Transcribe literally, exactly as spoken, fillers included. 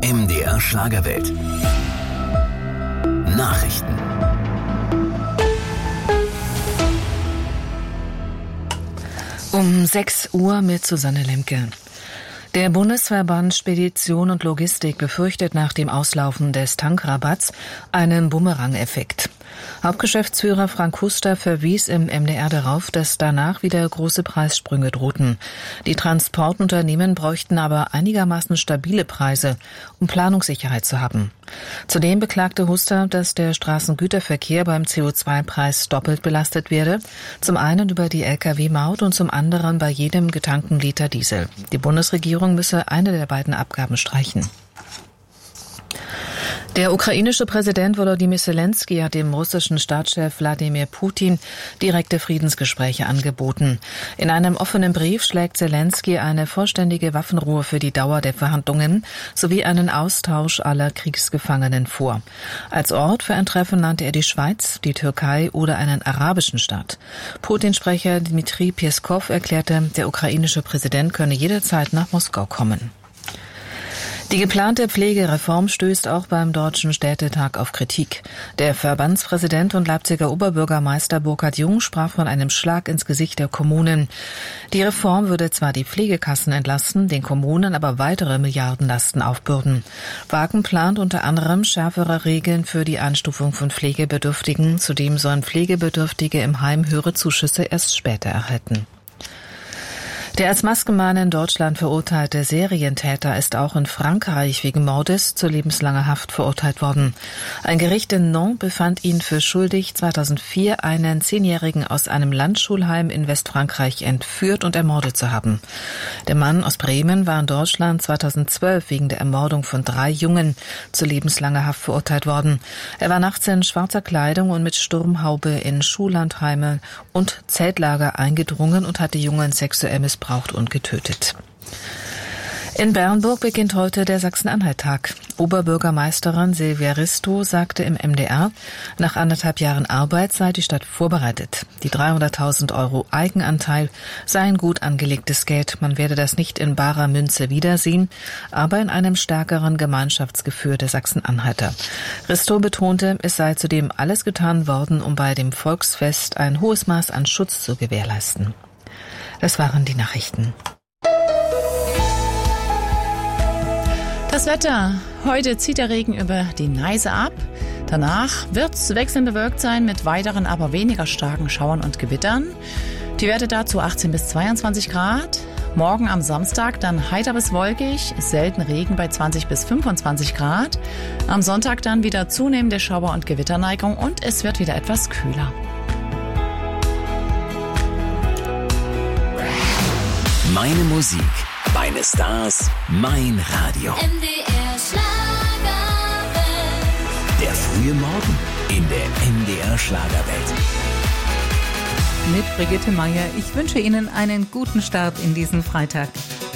M D R Schlagerwelt. Nachrichten. Um sechs Uhr mit Susanne Lemke. Der Bundesverband Spedition und Logistik befürchtet nach dem Auslaufen des Tankrabatts einen Bumerang-Effekt. Hauptgeschäftsführer Frank Huster verwies im M D R darauf, dass danach wieder große Preissprünge drohten. Die Transportunternehmen bräuchten aber einigermaßen stabile Preise, um Planungssicherheit zu haben. Zudem beklagte Huster, dass der Straßengüterverkehr beim C O zwei Preis doppelt belastet werde, zum einen über die L K W-Maut und zum anderen bei jedem getankten Liter Diesel. Die Bundesregierung müsse eine der beiden Abgaben streichen. Der ukrainische Präsident Volodymyr Zelensky hat dem russischen Staatschef Wladimir Putin direkte Friedensgespräche angeboten. In einem offenen Brief schlägt Zelensky eine vollständige Waffenruhe für die Dauer der Verhandlungen sowie einen Austausch aller Kriegsgefangenen vor. Als Ort für ein Treffen nannte er die Schweiz, die Türkei oder einen arabischen Staat. Putins-Sprecher Dmitri Peskov erklärte, der ukrainische Präsident könne jederzeit nach Moskau kommen. Die geplante Pflegereform stößt auch beim Deutschen Städtetag auf Kritik. Der Verbandspräsident und Leipziger Oberbürgermeister Burkhard Jung sprach von einem Schlag ins Gesicht der Kommunen. Die Reform würde zwar die Pflegekassen entlasten, den Kommunen aber weitere Milliardenlasten aufbürden. Wagen plant unter anderem schärfere Regeln für die Einstufung von Pflegebedürftigen. Zudem sollen Pflegebedürftige im Heim höhere Zuschüsse erst später erhalten. Der als Maskenmann in Deutschland verurteilte Serientäter ist auch in Frankreich wegen Mordes zu lebenslanger Haft verurteilt worden. Ein Gericht in Nantes befand ihn für schuldig, zweitausendvier einen Zehnjährigen aus einem Landschulheim in Westfrankreich entführt und ermordet zu haben. Der Mann aus Bremen war in Deutschland zweitausendzwölf wegen der Ermordung von drei Jungen zu lebenslanger Haft verurteilt worden. Er war nachts in schwarzer Kleidung und mit Sturmhaube in Schullandheime und Zeltlager eingedrungen und hat die Jungen sexuell missbraucht und getötet. In Bernburg beginnt heute der Sachsen-Anhalt-Tag. Oberbürgermeisterin Silvia Risto sagte im M D R, nach anderthalb Jahren Arbeit sei die Stadt vorbereitet. Die dreihunderttausend Euro Eigenanteil seien gut angelegtes Geld. Man werde das nicht in barer Münze wiedersehen, aber in einem stärkeren Gemeinschaftsgefühl der Sachsen-Anhalter. Risto betonte, es sei zudem alles getan worden, um bei dem Volksfest ein hohes Maß an Schutz zu gewährleisten. Das waren die Nachrichten. Das Wetter. Heute zieht der Regen über die Neiße ab. Danach wird es wechselnd bewölkt sein mit weiteren, aber weniger starken Schauern und Gewittern. Die Werte dazu achtzehn bis zweiundzwanzig Grad. Morgen am Samstag dann heiter bis wolkig, selten Regen bei zwanzig bis fünfundzwanzig Grad. Am Sonntag dann wieder zunehmende Schauer- und Gewitterneigung und es wird wieder etwas kühler. Meine Musik, meine Stars, mein Radio. M D R Schlagerwelt. Der frühe Morgen in der M D R Schlagerwelt. Mit Brigitte Meier. Ich wünsche Ihnen einen guten Start in diesen Freitag.